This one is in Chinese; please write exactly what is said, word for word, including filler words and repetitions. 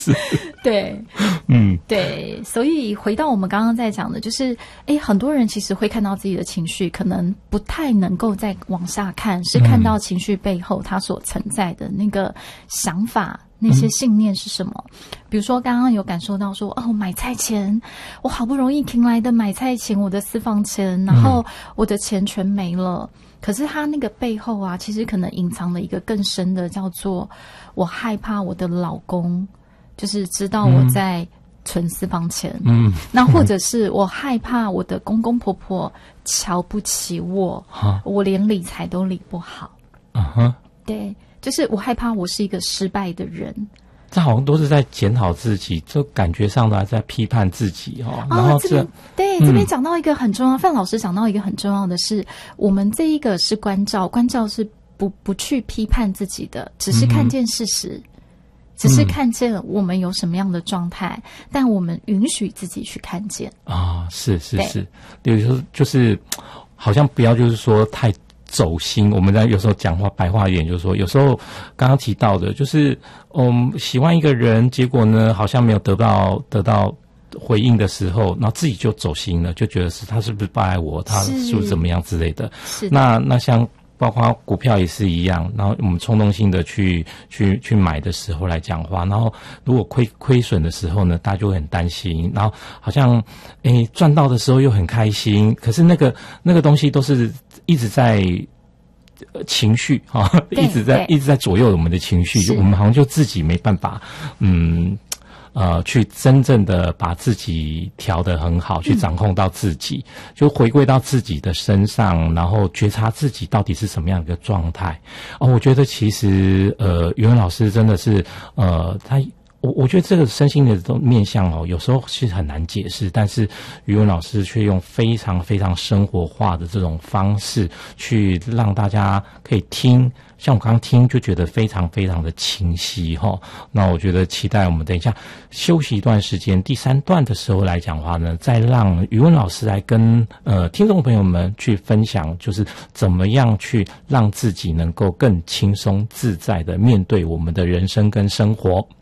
对，嗯，对，所以回到我们刚刚在讲的，就是哎，很多人其实会看到自己的情绪，可能不太能够再往下看，是看到情绪背后它所存在的那个想法。那些信念是什么？比如说刚刚有感受到说，哦，买菜钱，我好不容易停来的买菜钱，我的私房钱，然后我的钱全没了。可是他那个背后啊，其实可能隐藏了一个更深的，叫做我害怕我的老公就是知道我在存私房钱，嗯，那或者是我害怕我的公公婆婆瞧不起我，啊、我连理财都理不好，啊哈，对。就是我害怕我是一个失败的人， 这好像都是在检讨自己，就感觉上的在批判自己哦。然后这、 哦、对、嗯、这边讲到一个很重要，范老师讲到一个很重要的是，我们这一个是关照，关照是不不去批判自己的，只是看见事实，嗯、只是看见我们有什么样的状态，嗯、但我们允许自己去看见啊、哦，是是是，有时候就是好像不要就是说太。走心，我们在有时候讲话白话一点，就是说，有时候刚刚提到的，就是嗯，喜欢一个人，结果呢，好像没有得到得到回应的时候，然后自己就走心了，就觉得是他是不是不爱我，他是不是怎么样之类的。 是的。 那那像包括股票也是一样，然后我们冲动性的去去去买的时候来讲话，然后如果亏亏损的时候呢，大家就会很担心，然后好像诶赚到的时候又很开心，可是那个那个东西都是。一直在情绪啊，一直在一直在左右我们的情绪，就我们好像就自己没办法，嗯呃，去真正的把自己调得很好，去掌控到自己，嗯、就回归到自己的身上，然后觉察自己到底是什么样的一个状态。哦，我觉得其实呃，语文老师真的是呃，他。我我觉得这个身心的这种面向哦，有时候是很难解释，但是语文老师却用非常非常生活化的这种方式去让大家可以听，像我刚刚听就觉得非常非常的清晰哈、哦。那我觉得期待我们等一下休息一段时间，第三段的时候来讲话呢，再让语文老师来跟呃听众朋友们去分享，就是怎么样去让自己能够更轻松自在的面对我们的人生跟生活。